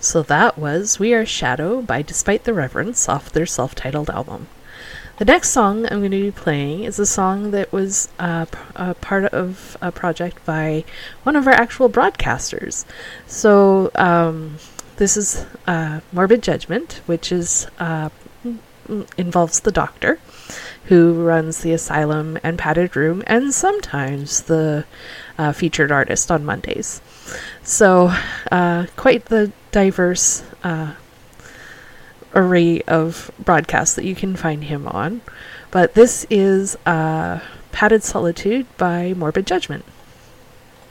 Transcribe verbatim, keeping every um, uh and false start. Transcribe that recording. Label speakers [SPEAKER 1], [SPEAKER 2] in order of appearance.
[SPEAKER 1] So that was We Are Shadow by Despite the Reverence off their self-titled album. The next song I'm going to be playing is a song that was uh, p- a part of a project by one of our actual broadcasters. So um, this is uh, Morbid Judgment, which is uh, involves the Doctor, who runs the Asylum and Padded Room, and sometimes the uh, featured artist on Mondays. So uh, quite the diverse uh, array of broadcasts that you can find him on. But this is uh, Padded Solitude by Morbid Judgment.